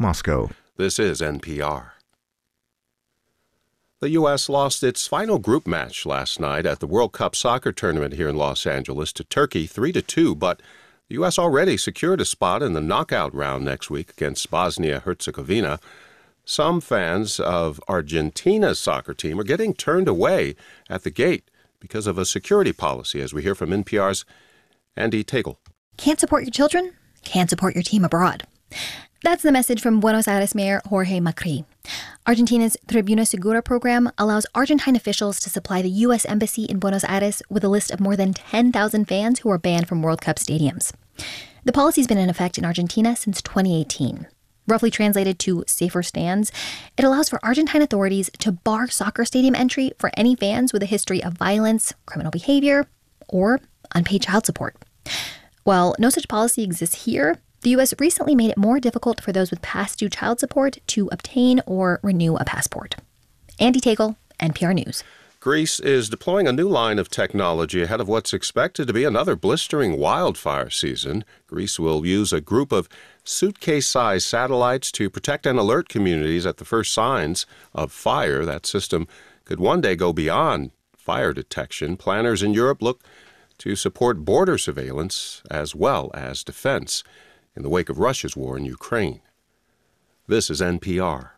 Moscow. This is NPR. The U.S. lost its final group match last night at the World Cup soccer tournament here in Los Angeles to Turkey 3-2, but the U.S. already secured a spot in the knockout round next week against Bosnia-Herzegovina. Some fans of Argentina's soccer team are getting turned away at the gate because of a security policy, as we hear from NPR's Andy Tagle. Can't support your children? Can't support your team abroad. That's the message from Buenos Aires Mayor Jorge Macri. Argentina's Tribuna Segura program allows Argentine officials to supply the U.S. Embassy in Buenos Aires with a list of more than 10,000 fans who are banned from World Cup stadiums. The policy's been in effect in Argentina since 2018. Roughly translated to safer stands, it allows for Argentine authorities to bar soccer stadium entry for any fans with a history of violence, criminal behavior, or unpaid child support. While no such policy exists here, the U.S. recently made it more difficult for those with past due child support to obtain or renew a passport. Andy Tagle, NPR News. Greece is deploying a new line of technology ahead of what's expected to be another blistering wildfire season. Greece will use a group of suitcase-sized satellites to protect and alert communities at the first signs of fire. That system could one day go beyond fire detection. Planners in Europe look to support border surveillance as well as defense in the wake of Russia's war in Ukraine. This is NPR.